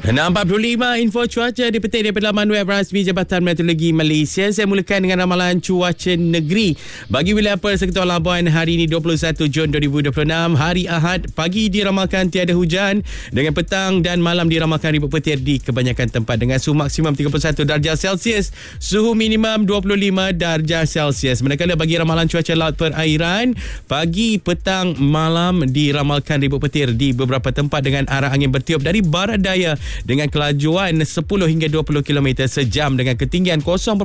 6.45 info cuaca dipetik daripada laman web rasmi Jabatan Meteorologi Malaysia. Saya mulakan dengan ramalan cuaca negeri bagi wilayah Persekutuan Labuan hari ini 21 Jun 2026, hari Ahad. Pagi diramalkan tiada hujan, dengan petang dan malam diramalkan ribut petir di kebanyakan tempat dengan suhu maksimum 31 darjah Celsius, suhu minimum 25 darjah Celsius. Manakala bagi ramalan cuaca laut perairan, pagi, petang, malam diramalkan ribut petir di beberapa tempat dengan arah angin bertiup dari barat daya dengan kelajuan 10 hingga 20 km sejam dengan ketinggian 0.5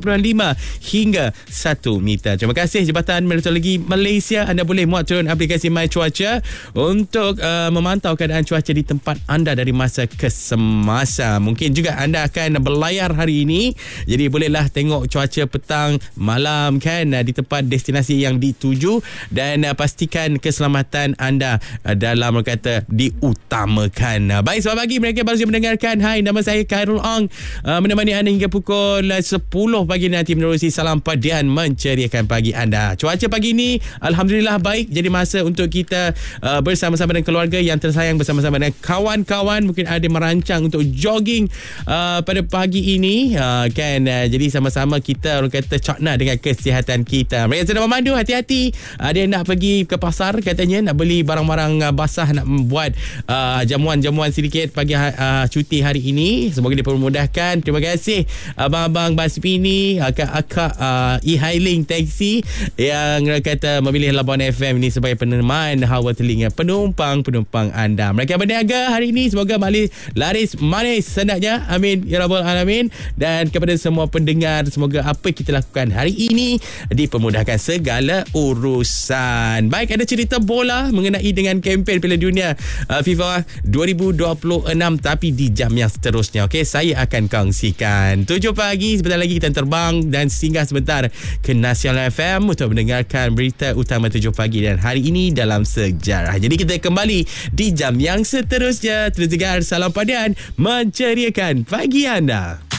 hingga 1 meter. Terima kasih Jabatan Meteorologi Malaysia. Anda boleh muat turun aplikasi My Cuaca untuk memantau keadaan cuaca di tempat anda dari masa ke semasa. Mungkin juga anda akan berlayar hari ini, jadi bolehlah tengok cuaca petang, malam kan di tempat destinasi yang dituju, dan pastikan keselamatan anda dalam kata diutamakan. Baik, selamat pagi mereka baru saja mendengarkan. Hai, nama saya Khairul Ong, menemani anda hingga pukul 10 pagi nanti menerusi Salam Padian menceriakan pagi anda. Cuaca pagi ini alhamdulillah baik, jadi masa untuk kita bersama-sama dengan keluarga yang tersayang, bersama-sama dengan kawan-kawan. Mungkin ada merancang untuk jogging pada pagi ini kan, jadi sama-sama kita orang kata cakna dengan kesihatan kita. Mereka sedang memandu, hati-hati. Ada yang nak pergi ke pasar katanya, nak beli barang-barang basah, nak buat jamuan-jamuan sedikit pagi cuti hari ini. Semoga dipermudahkan. Terima kasih abang-abang bas mini, akak-akak e-hailing taxi yang kata memilih Labuan FM ini sebagai peneman hawa telinga penumpang-penumpang anda. Mereka berniaga hari ini, semoga laris manis sendaknya. Amin ya rabbal alamin. Dan kepada semua pendengar, semoga apa kita lakukan hari ini dipermudahkan segala urusan. Baik, ada cerita bola mengenai dengan kempen Piala Dunia FIFA 2026 tapi di jam yang seterusnya. Okey, saya akan kongsikan 7 pagi. Sebentar lagi kita terbang dan singgah sebentar ke Nasional FM untuk mendengarkan berita utama 7 pagi dan hari ini dalam sejarah. Jadi kita kembali di jam yang seterusnya. Terus dengar Salam Padian menceriakan pagi anda.